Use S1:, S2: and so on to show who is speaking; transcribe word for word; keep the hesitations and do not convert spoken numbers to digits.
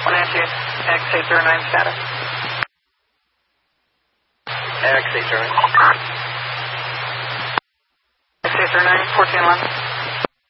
S1: one ninety-eight, X eight zero nine status.
S2: X eight zero nine.
S1: X eight zero nine, fourteen eleven.